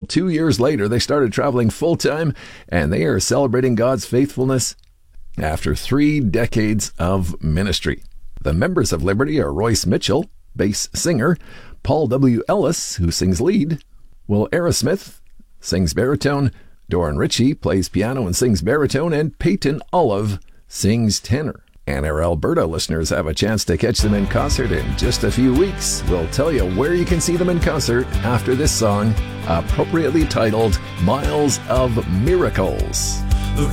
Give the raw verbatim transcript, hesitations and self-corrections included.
two years later they started traveling full-time, and they are celebrating God's faithfulness after three decades of ministry. The members of Liberty are Royce Mitchell, bass singer, Paul W. Ellis, who sings lead, Will Aerosmith sings baritone, Doran Ritchie plays piano and sings baritone, and Peyton Olive sings tenor. And our Alberta listeners have a chance to catch them in concert in just a few weeks. We'll tell you where you can see them in concert after this song, appropriately titled Miles of Miracles.